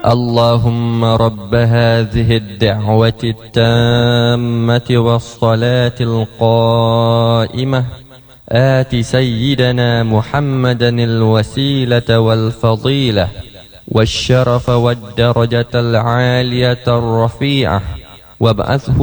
اللهم رب هذه الدعوة التامة والصلاة القائمة آت سيدنا محمدا الوسيلة والفضيلة والشرف والدرجة العالية الرفيعة وابعثه